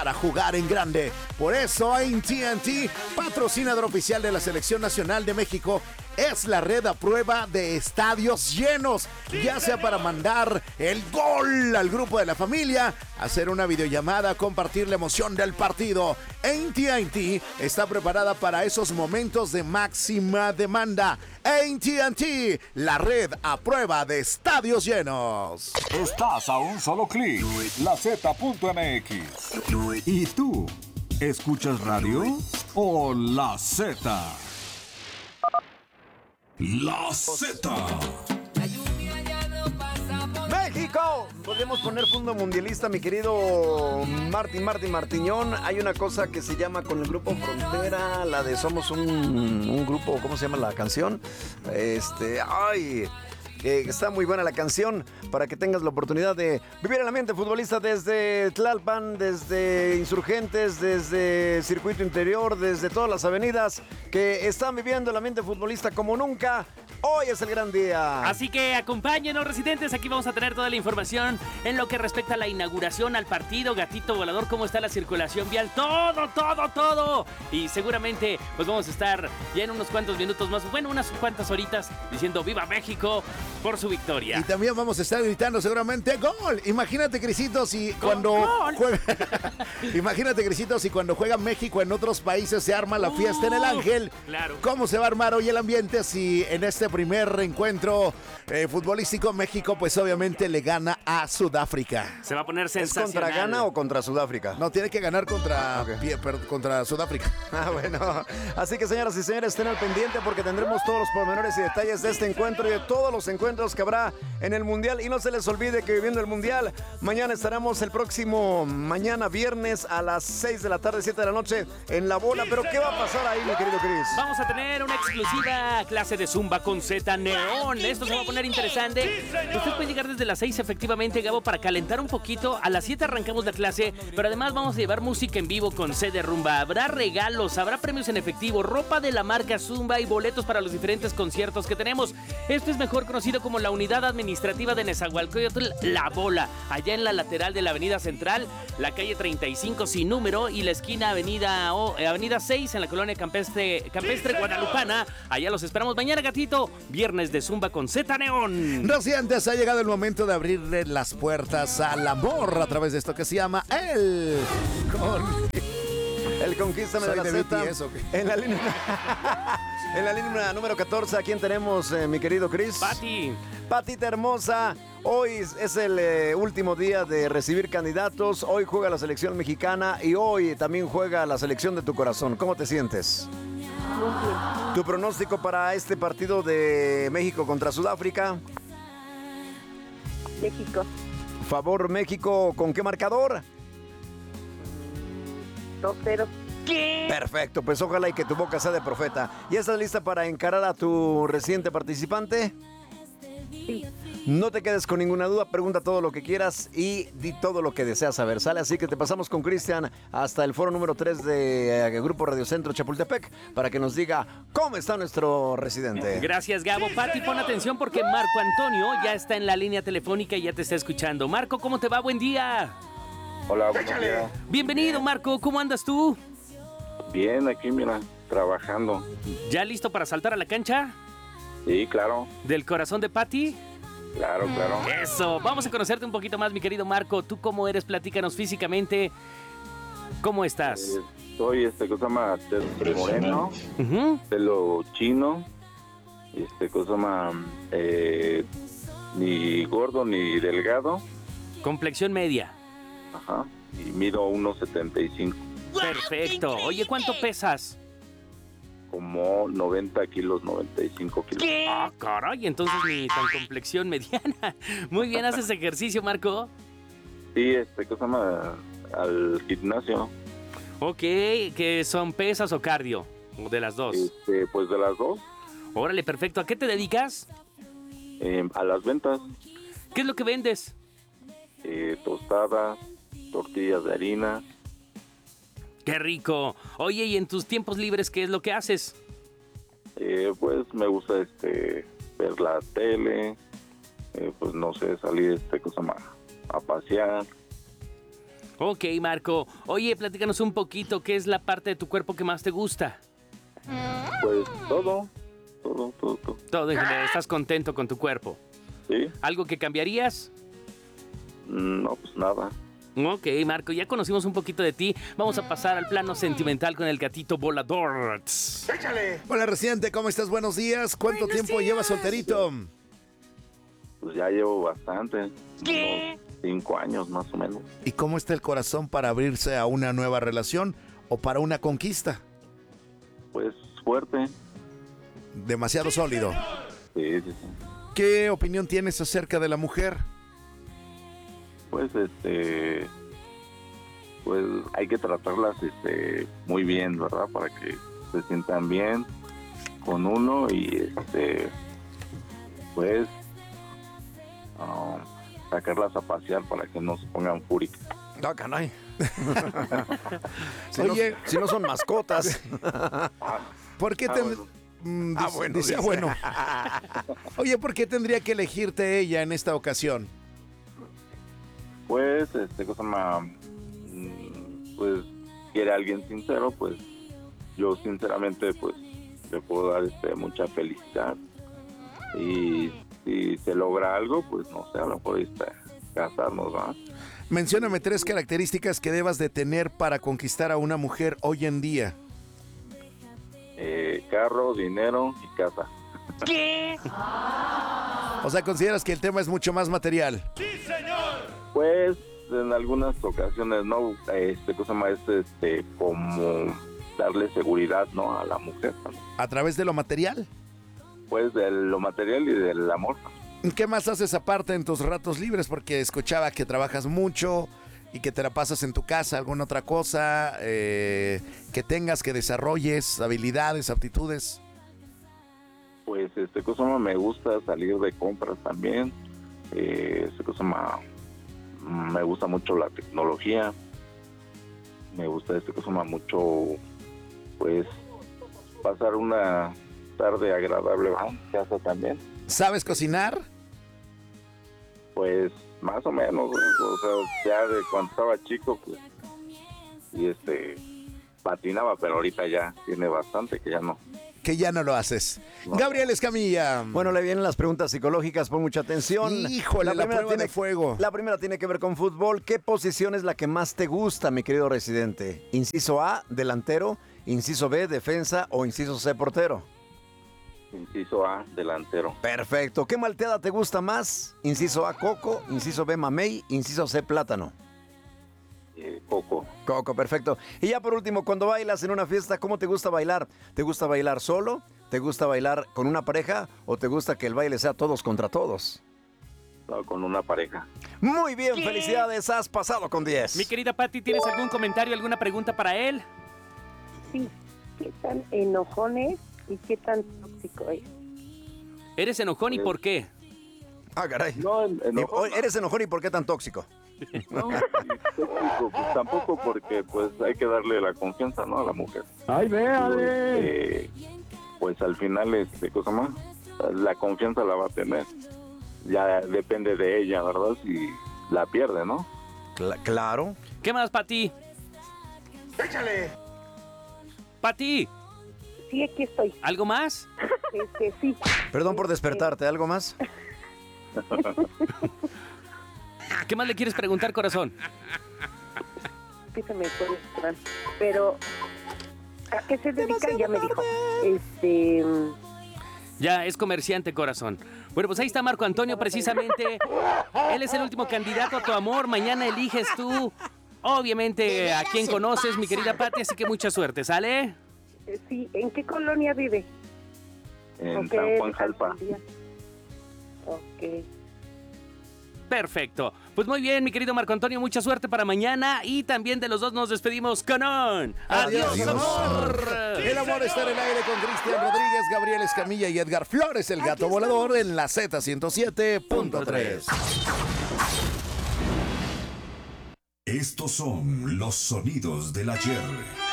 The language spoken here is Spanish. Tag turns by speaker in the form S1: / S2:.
S1: para jugar en grande. Por eso AT&T, patrocinador oficial de la Selección Nacional de México, es la red a prueba de estadios llenos, ya sea para mandar el gol al grupo de la familia, hacer una videollamada, compartir la emoción del partido. AT&T está preparada para esos momentos de máxima demanda. AT&T, la red a prueba de estadios llenos.
S2: Estás a un solo clic, LaZ.mx. ¿Y tú? ¿Escuchas radio o La Z? La Z.
S3: ¡México! Podemos poner fondo mundialista, mi querido Martiñón. Hay una cosa que se llama con el grupo Frontera, la de Somos un grupo, ¿cómo se llama la canción? Está muy buena la canción para que tengas la oportunidad de vivir el ambiente futbolista desde Tlalpan, desde Insurgentes, desde Circuito Interior, desde todas las avenidas que están viviendo el ambiente futbolista como nunca. Hoy es el gran día.
S4: Así que acompáñenos, residentes. Aquí vamos a tener toda la información en lo que respecta a la inauguración, al partido, gatito volador, cómo está la circulación vial, todo. Y seguramente pues vamos a estar ya en unos cuantos minutos más, bueno, unas cuantas horitas diciendo ¡Viva México! Por su victoria.
S1: Y también vamos a estar gritando seguramente ¡Gol! Imagínate, Crisito, si cuando juega... Imagínate, Crisito, si cuando juega México en otros países se arma la fiesta en el Ángel.
S4: Claro.
S1: ¿Cómo se va a armar hoy el ambiente si en este primer encuentro futbolístico México pues obviamente le gana a Sudáfrica?
S4: Se va a poner
S3: ¿Es
S4: sensacional.
S3: contra Ghana o contra Sudáfrica?
S1: No, tiene que ganar contra Sudáfrica.
S3: Bueno. Así que, señoras y señores, estén al pendiente porque tendremos todos los pormenores y detalles de este encuentro y de todos los encuentros que habrá en el Mundial. Y no se les olvide que viviendo el Mundial, mañana estaremos mañana viernes a las 6 de la tarde, 7 de la noche en La Bola. Pero ¿qué va a pasar ahí, mi querido Chris?
S4: Vamos a tener una exclusiva clase de Zumba con Z Neón. Esto se va a poner interesante. Usted puede llegar desde las 6, efectivamente, Gabo, para calentar un poquito. A las 7 arrancamos la clase, pero además vamos a llevar música en vivo con C de Rumba. Habrá regalos, habrá premios en efectivo, ropa de la marca Zumba y boletos para los diferentes conciertos que tenemos. Esto es mejor conocido como la Unidad Administrativa de Nezahualcóyotl, La Bola, allá en la lateral de la Avenida Central, la calle 35 sin número y la esquina Avenida 6 en la colonia Campestre Guadalupana. Allá los esperamos mañana, gatito. Viernes de Zumba con Z Neón.
S1: Residentes, ha llegado el momento de abrirle las puertas al amor a través de esto que se llama El
S3: Conquístame de la Z. En la línea número 14, ¿a quién tenemos, mi querido Chris? Patita hermosa. Hoy es el último día de recibir candidatos. Hoy juega la selección mexicana y hoy también juega la selección de tu corazón. ¿Cómo te sientes?
S5: Muy bien.
S3: ¿Tu pronóstico para este partido de México contra Sudáfrica?
S5: México.
S3: Favor México, ¿con qué marcador?
S5: 2-0.
S4: ¿Qué?
S3: Perfecto, pues ojalá y que tu boca sea de profeta. ¿Ya estás lista para encarar a tu reciente participante?
S5: Sí.
S3: No te quedes con ninguna duda, pregunta todo lo que quieras y di todo lo que deseas saber, ¿sale? Así que te pasamos con Cristian hasta el foro número 3 de Grupo Radio Centro Chapultepec para que nos diga cómo está nuestro residente.
S4: Gracias, Gabo. Pati, pon atención porque Marco Antonio ya está en la línea telefónica y ya te está escuchando. Marco, ¿cómo te va? Buen día.
S6: Hola, buenos días.
S4: Bienvenido, Marco. ¿Cómo andas tú?
S6: Bien, aquí, mira, trabajando.
S4: ¿Ya listo para saltar a la cancha?
S6: Sí, claro.
S4: ¿Del corazón de Pati?
S6: Claro.
S4: Eso, vamos a conocerte un poquito más, mi querido Marco. ¿Tú cómo eres? Platícanos físicamente. ¿Cómo estás?
S6: Soy, cosa más, moreno, pelo chino, cosa más, ni gordo ni delgado.
S4: Complexión media.
S6: Ajá, y mido 1.75.
S4: Perfecto. Oye, ¿cuánto pesas?
S6: Como 90 kilos, 95 kilos.
S4: ¿Qué? Ah, caray, entonces ni tan complexión mediana. Muy bien, ¿haces ejercicio, Marco?
S6: Sí, cosa más, al gimnasio.
S4: Ok, ¿qué son, pesas o cardio? ¿O de las dos?
S6: Pues de las dos.
S4: Órale, perfecto. ¿A qué te dedicas?
S6: A las ventas.
S4: ¿Qué es lo que vendes?
S6: Tostadas, tortillas de harina.
S4: ¡Qué rico! Oye, ¿y en tus tiempos libres qué es lo que haces?
S6: Pues me gusta ver la tele, pues no sé, salir cosa más a pasear.
S4: Ok, Marco. Oye, platícanos un poquito, ¿qué es la parte de tu cuerpo que más te gusta?
S6: Pues todo.
S4: Todo en general, ¿estás contento con tu cuerpo?
S6: Sí,
S4: ¿Algo que cambiarías?
S6: no, pues nada.
S4: Ok, Marco, ya conocimos un poquito de ti. Vamos a pasar al plano sentimental con el gatito volador.
S1: Hola, Residente, ¿cómo estás? Buenos días. ¿Cuánto tiempo llevas solterito?
S6: Pues ya llevo bastante. Unos 5 años más o menos.
S1: ¿Y cómo está el corazón para abrirse a una nueva relación o para una conquista?
S6: Pues fuerte.
S1: Demasiado sólido.
S6: Sí.
S1: ¿Qué opinión tienes acerca de la mujer?
S6: Pues pues hay que tratarlas muy bien, ¿verdad? Para que se sientan bien con uno y pues sacarlas a pasear para que no se pongan fúricas.
S3: No, canay.
S1: Oye,
S3: si no son mascotas.
S1: ¿por qué
S3: bueno,
S1: dice,
S3: dice.
S1: bueno. Oye, ¿por qué tendría que elegirte ella en esta ocasión?
S6: Pues, pues quiere a alguien sincero, pues yo sinceramente pues le puedo dar mucha felicidad y si se logra algo, pues no sé, a lo mejor casarnos, ¿no?
S1: Mencióname 3 características que debas de tener para conquistar a una mujer hoy en día.
S6: Carro, dinero y casa.
S1: O sea, ¿consideras que el tema es mucho más material?
S6: Pues en algunas ocasiones no, como darle seguridad, ¿no? A la mujer, ¿no?
S1: ¿A través de lo material?
S6: Pues de lo material y del amor.
S1: ¿Qué más haces aparte en tus ratos libres? Porque escuchaba que trabajas mucho y que te la pasas en tu casa, alguna otra cosa, que tengas, que desarrolles habilidades, aptitudes.
S6: Pues me gusta salir de compras también. Me gusta mucho la tecnología. Me gusta mucho, pues, pasar una tarde agradable en casa también.
S1: ¿Sabes cocinar?
S6: Pues más o menos, o sea, ya de cuando estaba chico, pues, y patinaba, pero ahorita ya tiene bastante que ya no.
S1: Que ya no lo haces.
S6: No.
S1: Gabriel Escamilla.
S3: Bueno, le vienen las preguntas psicológicas, pon mucha atención.
S1: Híjole, la prueba de fuego.
S3: La primera tiene que ver con fútbol. ¿Qué posición es la que más te gusta, mi querido Residente? Inciso A, delantero. Inciso B, defensa. O inciso C, portero.
S6: Inciso A, delantero.
S3: Perfecto. ¿Qué malteada te gusta más? Inciso A, coco. Inciso B, mamey. Inciso C, plátano.
S6: Coco.
S3: Coco, perfecto. Y ya por último, cuando bailas en una fiesta, ¿cómo te gusta bailar? ¿Te gusta bailar solo? ¿Te gusta bailar con una pareja? ¿O te gusta que el baile sea todos contra todos?
S6: No, con una pareja.
S3: Muy bien, felicidades, has pasado con 10.
S4: Mi querida Patti, ¿tienes algún comentario, alguna pregunta para él?
S5: Sí. ¿Qué tan enojón es y qué tan tóxico es?
S4: ¿Eres enojón y por qué?
S3: Ah, caray.
S6: No, enojón.
S3: ¿Eres enojón y por qué tan tóxico?
S6: No, tóxico, pues tampoco, porque pues hay que darle la confianza, ¿no? A la mujer.
S7: ¡Ay, véale!
S6: Pues al final, la confianza la va a tener. Ya depende de ella, ¿verdad? Si la pierde, ¿no?
S3: Claro.
S4: ¿Qué más, Pati?
S1: ¡Échale!
S4: Pati,
S5: Sí, aquí estoy.
S4: ¿algo más?
S5: Sí.
S3: Perdón por despertarte, ¿algo más?
S4: ¿Qué más le quieres preguntar, corazón?
S5: Sí se me puede esperar. Pero, ¿a qué se dedica? Ya me dijo.
S4: Ya, es comerciante, corazón. Bueno, pues ahí está Marco Antonio, precisamente. Él es el último candidato a tu amor. Mañana eliges tú, obviamente, a quien conoces, mi querida Pati, así que mucha suerte, ¿sale?
S5: Sí, ¿en qué colonia vive?
S6: En
S5: Ok,
S6: San Juan Jalpa.
S5: Ok.
S4: Perfecto. Pues muy bien, mi querido Marco Antonio, mucha suerte para mañana. Y también de los dos nos despedimos con un ¡Adiós, amor!
S1: El amor está en el aire con Cristian Rodríguez, Gabriel Escamilla y Edgar Flores, el gato volador, en la Z107.3.
S2: Estos son los sonidos del ayer.